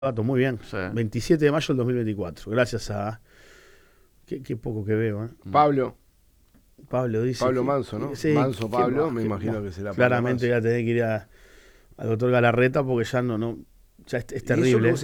Dato, muy bien. Sí. 27 de mayo del 2024. Gracias a... Qué poco que veo, ¿eh? Pablo Pablo dice... Manso, ¿no? Sí, Manso qué Pablo, más, me qué imagino más. que será Pablo Claramente Manso. voy a tener que ir al doctor Galarreta porque ya no, ya es ¿Y eso terrible. cómo